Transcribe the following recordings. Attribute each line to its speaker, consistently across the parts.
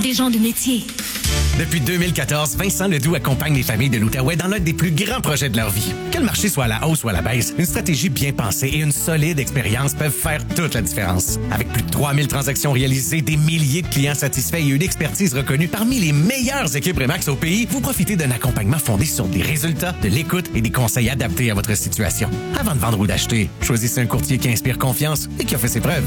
Speaker 1: des gens de métier.
Speaker 2: Depuis 2014, Vincent Ledoux accompagne les familles de l'Outaouais dans l'un des plus grands projets de leur vie. Que le marché soit à la hausse ou à la baisse, une stratégie bien pensée et une solide expérience peuvent faire toute la différence. Avec plus de 3000 transactions réalisées, des milliers de clients satisfaits et une expertise reconnue parmi les meilleures équipes Remax au pays, vous profitez d'un accompagnement fondé sur des résultats, de l'écoute et des conseils adaptés à votre situation. Avant de vendre ou d'acheter, choisissez un courtier qui inspire confiance et qui a fait ses preuves.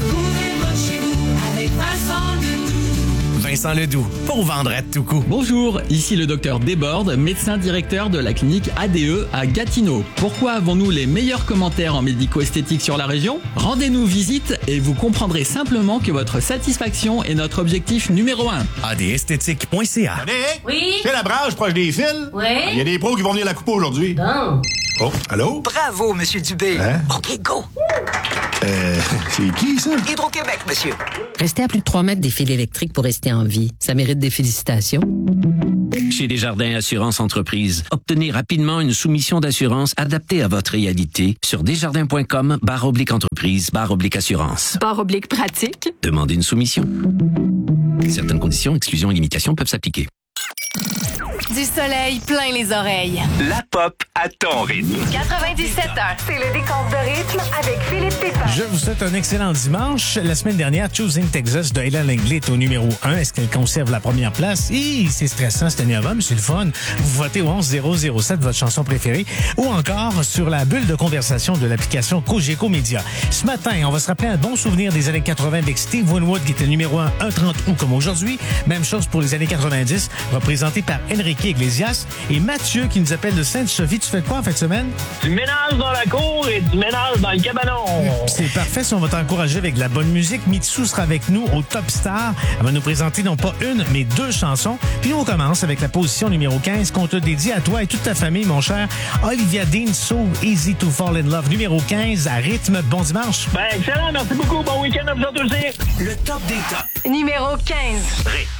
Speaker 2: Vincent Ledoux, pour vendre à tout coup.
Speaker 3: Bonjour, ici le docteur Desbordes, médecin directeur de la clinique ADE à Gatineau. Pourquoi avons-nous les meilleurs commentaires en médico-esthétique sur la région? Rendez-nous visite et vous comprendrez simplement que votre satisfaction est notre objectif numéro 1.
Speaker 2: adesthétique.ca.
Speaker 4: Oui?
Speaker 5: C'est la branche proche des fils?
Speaker 4: Oui?
Speaker 5: Il y a des pros qui vont venir la couper aujourd'hui.
Speaker 4: Bon.
Speaker 5: Oh, allô?
Speaker 6: Bravo, Monsieur Dubé.
Speaker 5: Hein?
Speaker 6: OK, go.
Speaker 5: C'est qui, ça?
Speaker 6: Hydro-Québec, monsieur.
Speaker 7: Restez à plus de 3 mètres des fils électriques pour rester en vie. Ça mérite des félicitations.
Speaker 8: Chez Desjardins Assurance Entreprise, obtenez rapidement une soumission d'assurance adaptée à votre réalité sur desjardins.com/entreprise/assurance.
Speaker 9: /pratique.
Speaker 8: Demandez une soumission. Certaines conditions, exclusions et limitations peuvent s'appliquer.
Speaker 9: Du soleil plein les oreilles.
Speaker 10: La pop à ton rythme.
Speaker 9: 97.1. C'est le décompte de rythme avec Philippe Pépin.
Speaker 11: Je vous souhaite un excellent dimanche. La semaine dernière, Choosing Texas de Ella Langley est au numéro 1. Est-ce qu'elle conserve la première place? C'est stressant cette année, mais c'est le fun. Vous votez au 11007, votre chanson préférée, ou encore sur la bulle de conversation de l'application Cogeco Média. Ce matin, on va se rappeler un bon souvenir des années 80 avec Steve Winwood qui était numéro 1 un 30 août comme aujourd'hui. Même chose pour les années 90, représenté par Enrique Iglesias. Et Mathieu qui nous appelle de Sainte-Sophie. Tu fais quoi en fin de semaine?
Speaker 12: Du ménage dans la cour et du ménage dans le cabanon.
Speaker 11: C'est parfait si on va t'encourager avec de la bonne musique. Mitsu sera avec nous au Top Star. Elle va nous présenter non pas une, mais 2 chansons. Puis nous, on commence avec la position numéro 15 qu'on te dédie à toi et toute ta famille, mon cher. Olivia Dean, So Easy to Fall in Love, numéro 15, à rythme. Bon dimanche.
Speaker 12: Ben, excellent. Merci beaucoup. Bon week-end à vous autres aussi.
Speaker 10: Le top des tops.
Speaker 9: Numéro 15.
Speaker 10: Rythme.